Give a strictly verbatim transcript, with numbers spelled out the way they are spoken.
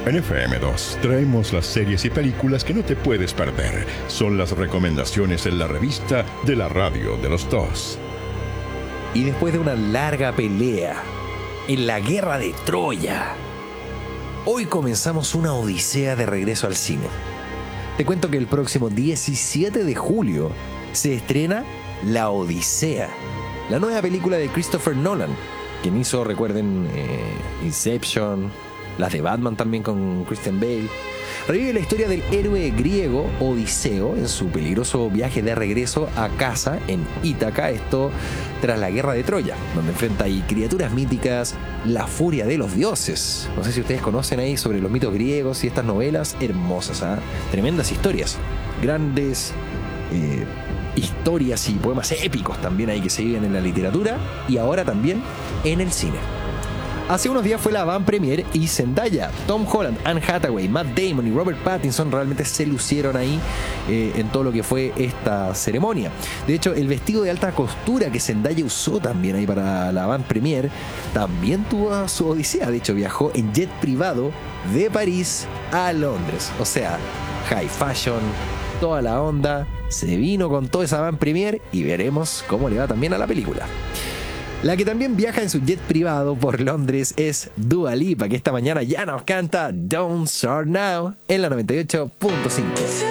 En F M dos traemos las series y películas que no te puedes perder. Son las recomendaciones en la revista de la radio de los dos. Y después de una larga pelea en la guerra de Troya, hoy comenzamos una odisea de regreso al cine. Te cuento que el próximo diecisiete de julio se estrena La Odisea, la nueva película de Christopher Nolan, quien hizo, recuerden, eh, Inception, las de Batman también con Christian Bale. Revive la historia del héroe griego Odiseo en su peligroso viaje de regreso a casa en Ítaca, esto tras la guerra de Troya, donde enfrenta ahí criaturas míticas, la furia de los dioses. No sé si ustedes conocen ahí sobre los mitos griegos y estas novelas hermosas, ¿eh? Tremendas historias, grandes eh, historias y poemas épicos también ahí que se viven en la literatura y ahora también en el cine. Hace unos días fue la avant premiere y Zendaya, Tom Holland, Anne Hathaway, Matt Damon y Robert Pattinson realmente se lucieron ahí eh, en todo lo que fue esta ceremonia. De hecho, el vestido de alta costura que Zendaya usó también ahí para la avant premiere también tuvo su odisea. De hecho, viajó en jet privado de París a Londres. O sea, high fashion, toda la onda, se vino con toda esa avant premiere y veremos cómo le va también a la película. La que también viaja en su jet privado por Londres es Dua Lipa, que esta mañana ya nos canta Don't Start Now en la noventa y ocho punto cinco.